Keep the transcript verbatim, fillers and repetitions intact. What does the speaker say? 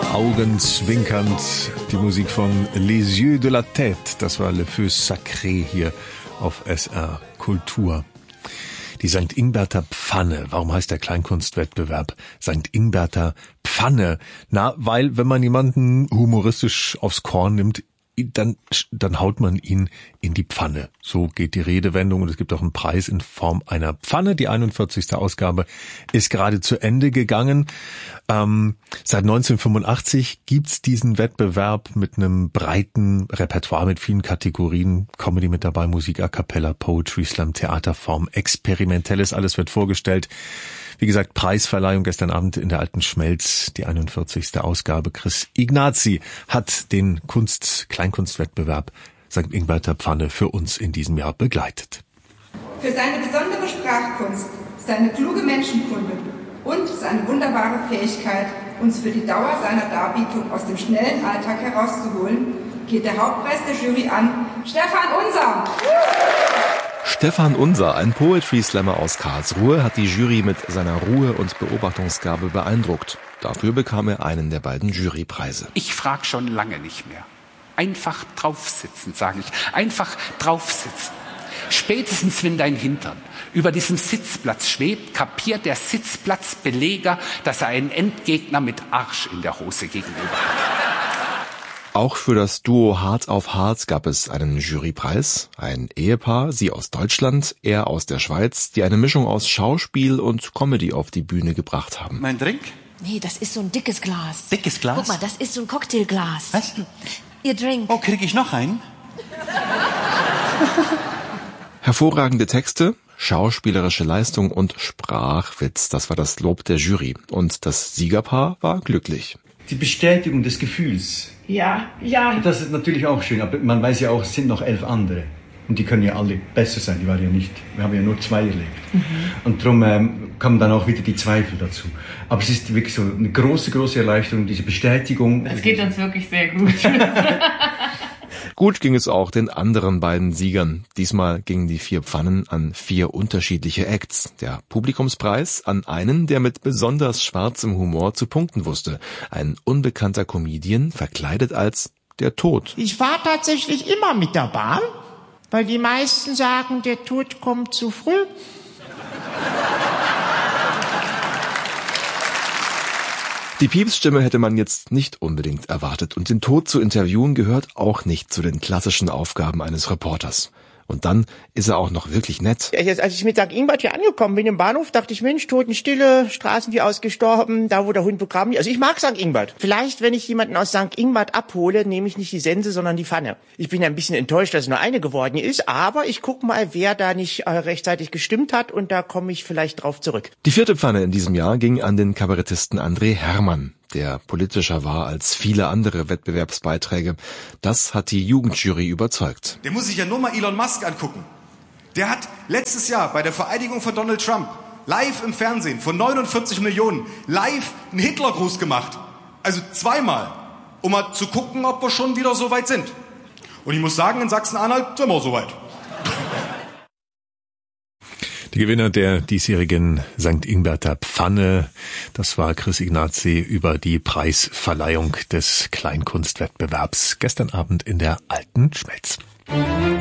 Augenzwinkernd die Musik von Les Yeux de la Tête. Das war Le Feu Sacré hier auf S R Kultur. Die Sankt Ingberter Pfanne. Warum heißt der Kleinkunstwettbewerb Sankt Ingberter Pfanne? Na, weil wenn man jemanden humoristisch aufs Korn nimmt, dann, dann haut man ihn in die Pfanne. So geht die Redewendung und es gibt auch einen Preis in Form einer Pfanne. Die einundvierzigste Ausgabe ist gerade zu Ende gegangen. Ähm, seit neunzehnhundertfünfundachtzig gibt's diesen Wettbewerb mit einem breiten Repertoire mit vielen Kategorien. Comedy mit dabei, Musik, A Cappella, Poetry, Slam, Theaterform, Experimentelles, alles wird vorgestellt. Wie gesagt, Preisverleihung gestern Abend in der Alten Schmelz, die einundvierzigste Ausgabe. Chris Ignazi hat den Kunst Kleinkunstwettbewerb Sankt Ingberter Pfanne für uns in diesem Jahr begleitet. Für seine besondere Sprachkunst, seine kluge Menschenkunde und seine wunderbare Fähigkeit, uns für die Dauer seiner Darbietung aus dem schnellen Alltag herauszuholen, geht der Hauptpreis der Jury an Stefan Unser. Stefan Unser, ein Poetry Slammer aus Karlsruhe, hat die Jury mit seiner Ruhe und Beobachtungsgabe beeindruckt. Dafür bekam er einen der beiden Jurypreise. Ich frage schon lange nicht mehr. Einfach draufsitzen, sage ich. Einfach draufsitzen. Spätestens, wenn dein Hintern über diesem Sitzplatz schwebt, kapiert der Sitzplatzbeleger, dass er einen Endgegner mit Arsch in der Hose gegenüber hat. Auch für das Duo Hart auf Hart gab es einen Jurypreis. Ein Ehepaar, sie aus Deutschland, er aus der Schweiz, die eine Mischung aus Schauspiel und Comedy auf die Bühne gebracht haben. Mein Drink? Nee, das ist so ein dickes Glas. Dickes Glas? Guck mal, das ist so ein Cocktailglas. Was? Ihr Drink. Oh, krieg ich noch einen? Hervorragende Texte, schauspielerische Leistung und Sprachwitz, das war das Lob der Jury. Und das Siegerpaar war glücklich. Die Bestätigung des Gefühls. Ja, ja. Das ist natürlich auch schön, aber man weiß ja auch, es sind noch elf andere. Und die können ja alle besser sein, die waren ja nicht, wir haben ja nur zwei erlebt. Mhm. Und darum ähm, kommen dann auch wieder die Zweifel dazu. Aber es ist wirklich so eine große, große Erleichterung, diese Bestätigung. Es geht uns wirklich sehr gut. Gut ging es auch den anderen beiden Siegern. Diesmal gingen die vier Pfannen an vier unterschiedliche Acts. Der Publikumspreis an einen, der mit besonders schwarzem Humor zu punkten wusste. Ein unbekannter Comedian, verkleidet als der Tod. Ich fahre tatsächlich immer mit der Bahn, weil die meisten sagen, der Tod kommt zu früh. Die Piepsstimme hätte man jetzt nicht unbedingt erwartet und den Tod zu interviewen gehört auch nicht zu den klassischen Aufgaben eines Reporters. Und dann ist er auch noch wirklich nett. Jetzt, als ich mit Sankt Ingbert hier angekommen bin im Bahnhof, dachte ich, Mensch, Totenstille, Straßen wie ausgestorben, da wo der Hund begraben ist. Also ich mag Sankt Ingbert. Vielleicht, wenn ich jemanden aus Sankt Ingbert abhole, nehme ich nicht die Sense, sondern die Pfanne. Ich bin ein bisschen enttäuscht, dass es nur eine geworden ist, aber ich guck mal, wer da nicht äh, rechtzeitig gestimmt hat und da komme ich vielleicht drauf zurück. Die vierte Pfanne in diesem Jahr ging an den Kabarettisten André Hermann, der politischer war als viele andere Wettbewerbsbeiträge. Das hat die Jugendjury überzeugt. Der muss sich ja nur mal Elon Musk angucken. Der hat letztes Jahr bei der Vereidigung von Donald Trump live im Fernsehen von neunundvierzig Millionen live einen Hitlergruß gemacht. Also zweimal, um mal zu gucken, ob wir schon wieder so weit sind. Und ich muss sagen, in Sachsen-Anhalt sind wir so weit. Die Gewinner der diesjährigen Sankt Ingberter Pfanne, das war Chris Ignazi über die Preisverleihung des Kleinkunstwettbewerbs gestern Abend in der Alten Schmelz.